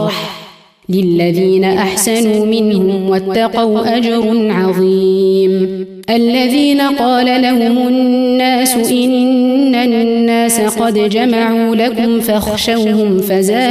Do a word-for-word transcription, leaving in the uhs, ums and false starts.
صالح للذين أحسنوا منهم واتقوا أجر عظيم الذين قال لهم الناس إن الناس قد جمعوا لكم فاخشوهم فزادوا